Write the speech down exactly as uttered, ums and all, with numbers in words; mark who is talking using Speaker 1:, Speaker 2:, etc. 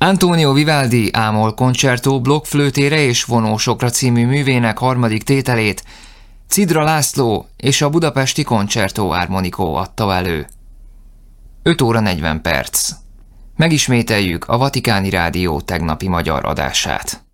Speaker 1: Antonio Vivaldi Ámol Concerto blokkflőtére és vonósokra című művének harmadik tételét Cidra László és a Budapesti Concerto Armonico adta elő. öt óra negyven perc. Megismételjük a Vatikáni Rádió tegnapi magyar adását.